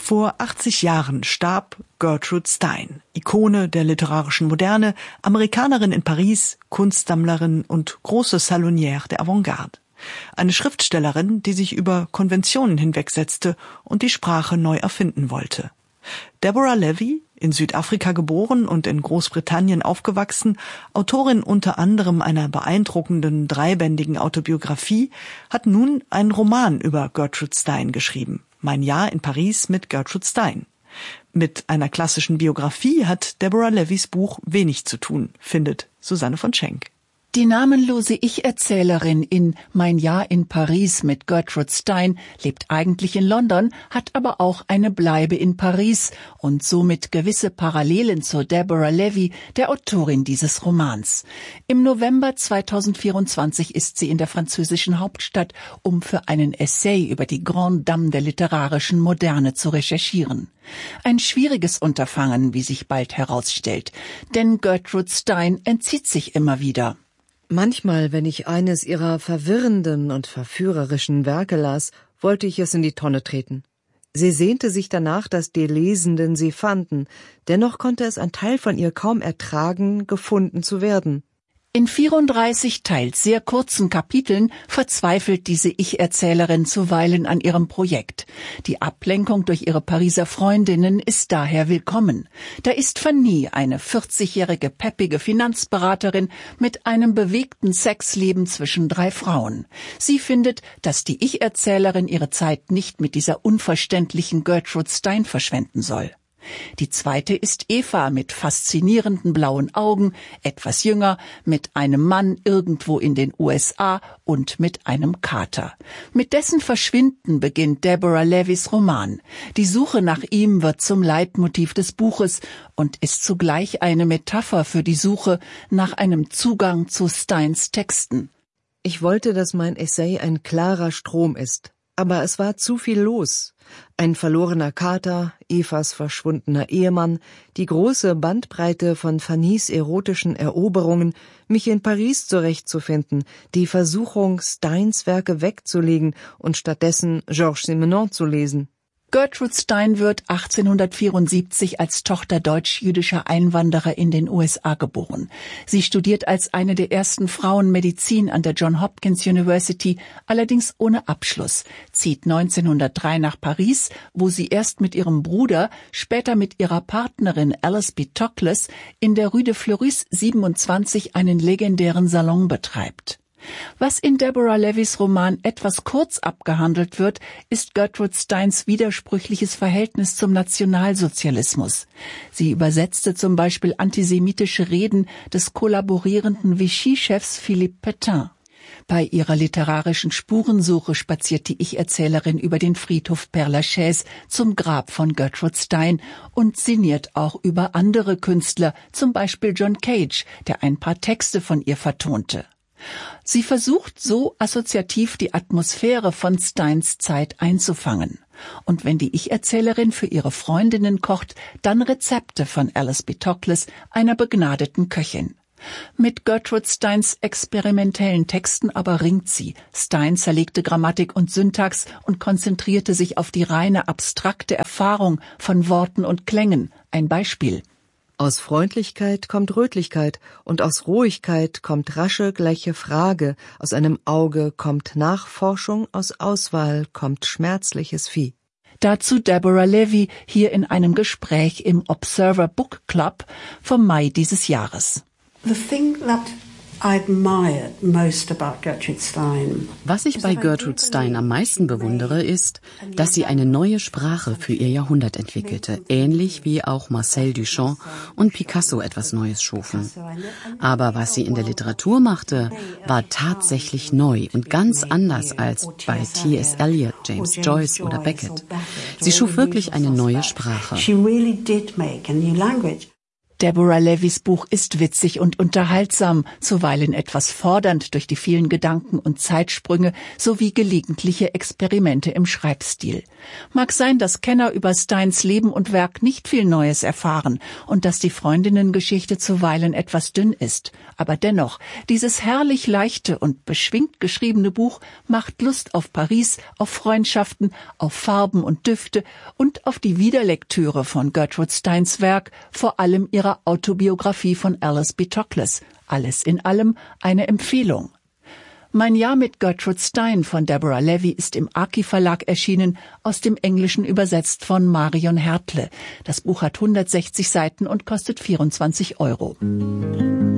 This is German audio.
Vor 80 Jahren starb Gertrude Stein, Ikone der literarischen Moderne, Amerikanerin in Paris, Kunstsammlerin und große Salonière der Avantgarde. Eine Schriftstellerin, die sich über Konventionen hinwegsetzte und die Sprache neu erfinden wollte. Deborah Levy, in Südafrika geboren und in Großbritannien aufgewachsen, Autorin unter anderem einer beeindruckenden dreibändigen Autobiografie, hat nun einen Roman über Gertrude Stein geschrieben. Mein Jahr in Paris mit Gertrude Stein. Mit einer klassischen Biografie hat Deborah Levys Buch wenig zu tun, findet Susanne von Schenk. Die namenlose Ich-Erzählerin in Mein Jahr in Paris mit Gertrude Stein lebt eigentlich in London, hat aber auch eine Bleibe in Paris und somit gewisse Parallelen zu Deborah Levy, der Autorin dieses Romans. Im November 2024 ist sie in der französischen Hauptstadt, um für einen Essay über die Grande Dame der literarischen Moderne zu recherchieren. Ein schwieriges Unterfangen, wie sich bald herausstellt, denn Gertrude Stein entzieht sich immer wieder. Manchmal, wenn ich eines ihrer verwirrenden und verführerischen Werke las, wollte ich es in die Tonne treten. Sie sehnte sich danach, dass die Lesenden sie fanden, dennoch konnte es ein Teil von ihr kaum ertragen, gefunden zu werden. In 34 teils sehr kurzen Kapiteln verzweifelt diese Ich-Erzählerin zuweilen an ihrem Projekt. Die Ablenkung durch ihre Pariser Freundinnen ist daher willkommen. Da ist Fanny, eine 40-jährige peppige Finanzberaterin mit einem bewegten Sexleben zwischen 3 Frauen. Sie findet, dass die Ich-Erzählerin ihre Zeit nicht mit dieser unverständlichen Gertrude Stein verschwenden soll. Die zweite ist Eva mit faszinierenden blauen Augen, etwas jünger, mit einem Mann irgendwo in den USA und mit einem Kater. Mit dessen Verschwinden beginnt Deborah Levys Roman. Die Suche nach ihm wird zum Leitmotiv des Buches und ist zugleich eine Metapher für die Suche nach einem Zugang zu Steins Texten. Ich wollte, dass mein Essay ein klarer Strom ist, aber es war zu viel los. Ein verlorener Kater, Evas verschwundener Ehemann, die große Bandbreite von Fannys erotischen Eroberungen, mich in Paris zurechtzufinden, die Versuchung, Steins Werke wegzulegen und stattdessen Georges Simenon zu lesen. Gertrude Stein wird 1874 als Tochter deutsch-jüdischer Einwanderer in den USA geboren. Sie studiert als eine der ersten Frauen Medizin an der Johns Hopkins University, allerdings ohne Abschluss, zieht 1903 nach Paris, wo sie erst mit ihrem Bruder, später mit ihrer Partnerin Alice B. Toklas in der Rue de Fleurus 27 einen legendären Salon betreibt. Was in Deborah Levys Roman etwas kurz abgehandelt wird, ist Gertrude Steins widersprüchliches Verhältnis zum Nationalsozialismus. Sie übersetzte zum Beispiel antisemitische Reden des kollaborierenden Vichy-Chefs Philippe Pétain. Bei ihrer literarischen Spurensuche spaziert die Ich-Erzählerin über den Friedhof Père-Lachaise zum Grab von Gertrude Stein und sinniert auch über andere Künstler, zum Beispiel John Cage, der ein paar Texte von ihr vertonte. Sie versucht so assoziativ die Atmosphäre von Steins Zeit einzufangen. Und wenn die Ich-Erzählerin für ihre Freundinnen kocht, dann Rezepte von Alice B. Toklas, einer begnadeten Köchin. Mit Gertrude Steins experimentellen Texten aber ringt sie. Stein zerlegte Grammatik und Syntax und konzentrierte sich auf die reine abstrakte Erfahrung von Worten und Klängen. Ein Beispiel: Aus Freundlichkeit kommt Rötlichkeit und aus Ruhigkeit kommt rasche gleiche Frage, aus einem Auge kommt Nachforschung, aus Auswahl kommt schmerzliches Vieh. Dazu Deborah Levy hier in einem Gespräch im Observer Book Club vom Mai dieses Jahres. The thing that I admired most about Gertrude Stein. Was ich bei Gertrude Stein am meisten bewundere, ist, dass sie eine neue Sprache für ihr Jahrhundert entwickelte, ähnlich wie auch Marcel Duchamp und Picasso etwas Neues schufen. Aber was sie in der Literatur machte, war tatsächlich neu und ganz anders als bei T.S. Eliot, James Joyce oder Beckett. Sie schuf wirklich eine neue Sprache. She really did make a new language. Deborah Levys Buch ist witzig und unterhaltsam, zuweilen etwas fordernd durch die vielen Gedanken und Zeitsprünge sowie gelegentliche Experimente im Schreibstil. Mag sein, dass Kenner über Steins Leben und Werk nicht viel Neues erfahren und dass die Freundinnengeschichte zuweilen etwas dünn ist. Aber dennoch, dieses herrlich leichte und beschwingt geschriebene Buch macht Lust auf Paris, auf Freundschaften, auf Farben und Düfte und auf die Wiederlektüre von Gertrude Steins Werk, vor allem ihrer Autobiografie von Alice B. Toklas. Alles in allem eine Empfehlung. Mein Jahr mit Gertrude Stein von Deborah Levy ist im Aki Verlag erschienen, aus dem Englischen übersetzt von Marion Hertle. Das Buch hat 160 Seiten und kostet 24 €.